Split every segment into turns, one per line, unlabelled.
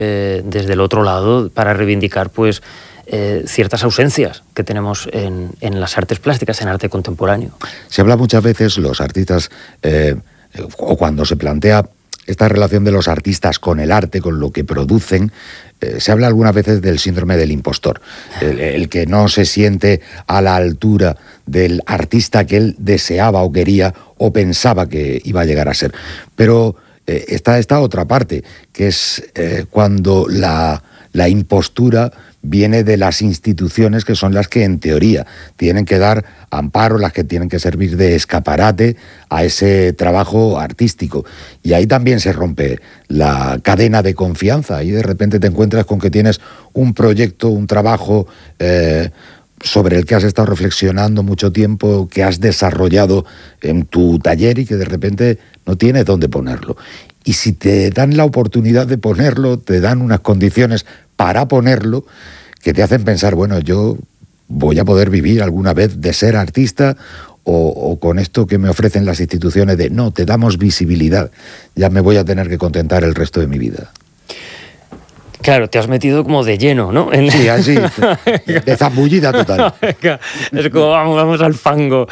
desde el otro lado para reivindicar pues ciertas ausencias que tenemos en las artes plásticas, en arte contemporáneo.
Se habla muchas veces, los artistas, o cuando se plantea esta relación de los artistas con el arte, con lo que producen, se habla algunas veces del síndrome del impostor, el que no se siente a la altura del artista que él deseaba o quería o pensaba que iba a llegar a ser. Pero está esta otra parte, que es cuando la impostura viene de las instituciones, que son las que en teoría tienen que dar amparo, las que tienen que servir de escaparate a ese trabajo artístico. Y ahí también se rompe la cadena de confianza y de repente te encuentras con que tienes un proyecto, un trabajo sobre el que has estado reflexionando mucho tiempo, que has desarrollado en tu taller y que de repente no tienes dónde ponerlo. Y si te dan la oportunidad de ponerlo, te dan unas condiciones para ponerlo que te hacen pensar, bueno, yo voy a poder vivir alguna vez de ser artista o con esto que me ofrecen las instituciones de no, te damos visibilidad, ya me voy a tener que contentar el resto de mi vida.
Claro, te has metido como de lleno, ¿no?
Sí, así, de zambullida total.
Es como vamos al fango.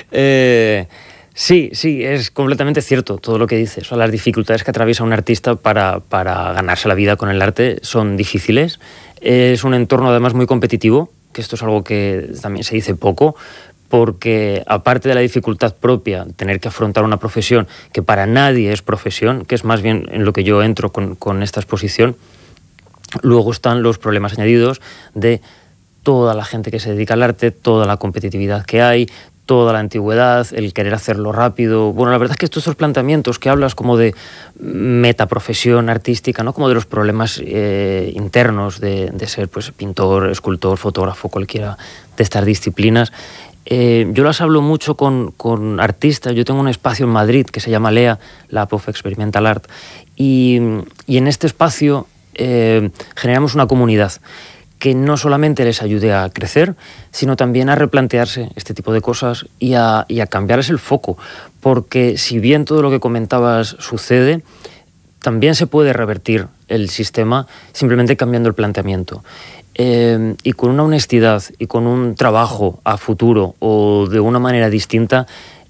Sí, es completamente cierto todo lo que dices. O sea, las dificultades que atraviesa un artista para ganarse la vida con el arte son difíciles. Es un entorno además muy competitivo, que esto es algo que también se dice poco, porque aparte de la dificultad propia, tener que afrontar una profesión que para nadie es profesión, que es más bien en lo que yo entro con esta exposición, luego están los problemas añadidos de toda la gente que se dedica al arte, toda la competitividad que hay, toda la antigüedad, el querer hacerlo rápido. Bueno, la verdad es que estos planteamientos que hablas como de metaprofesión artística, ¿no? Como de los problemas internos de ser pues, pintor, escultor, fotógrafo, cualquiera de estas disciplinas, yo las hablo mucho con artistas. Yo tengo un espacio en Madrid que se llama LEA, Lab of Experimental Art, y en este espacio generamos una comunidad que no solamente les ayude a crecer, sino también a replantearse este tipo de cosas y a cambiarles el foco. Porque si bien todo lo que comentabas sucede, también se puede revertir el sistema simplemente cambiando el planteamiento. Y con una honestidad y con un trabajo a futuro o de una manera distinta,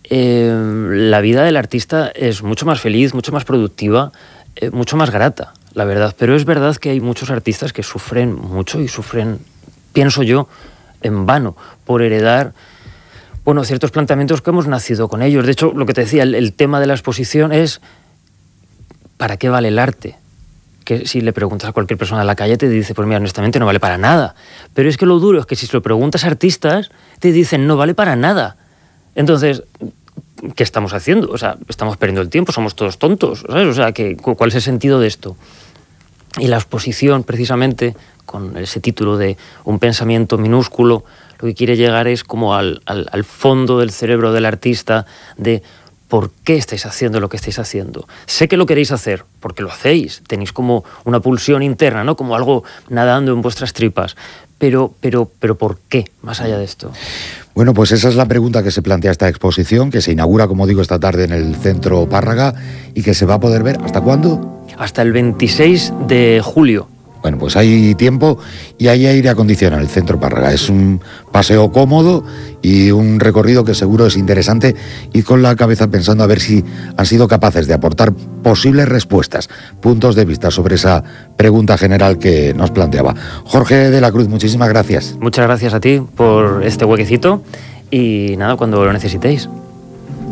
la vida del artista es mucho más feliz, mucho más productiva, mucho más grata, la verdad. Pero es verdad que hay muchos artistas que sufren mucho y sufren, pienso yo, en vano, por heredar, bueno, ciertos planteamientos que hemos nacido con ellos. De hecho, lo que te decía, el tema de la exposición es ¿para qué vale el arte? Que si le preguntas a cualquier persona en la calle te dice, pues mira, honestamente no vale para nada. Pero es que lo duro es que si se lo preguntas a artistas, te dicen, no vale para nada. Entonces, ¿qué estamos haciendo? O sea, estamos perdiendo el tiempo, somos todos tontos, ¿sabes? O sea, ¿cuál es el sentido de esto? Y la exposición, precisamente, con ese título de Un pensamiento minúsculo, lo que quiere llegar es como al fondo del cerebro del artista de ¿por qué estáis haciendo lo que estáis haciendo? Sé que lo queréis hacer, porque lo hacéis, tenéis como una pulsión interna, ¿no? Como algo nadando en vuestras tripas. Pero ¿por qué, más allá de esto?
Bueno, pues esa es la pregunta que se plantea esta exposición, que se inaugura, como digo, esta tarde en el Centro Párraga y que se va a poder ver, ¿hasta cuándo?
Hasta el 26 de julio.
Bueno, pues hay tiempo y hay aire acondicionado en el Centro Párraga. Es un paseo cómodo y un recorrido que seguro es interesante, y con la cabeza pensando a ver si han sido capaces de aportar posibles respuestas, puntos de vista sobre esa pregunta general que nos planteaba. Jorge de la Cruz, muchísimas gracias.
Muchas gracias a ti por este huequecito y nada, cuando lo necesitéis.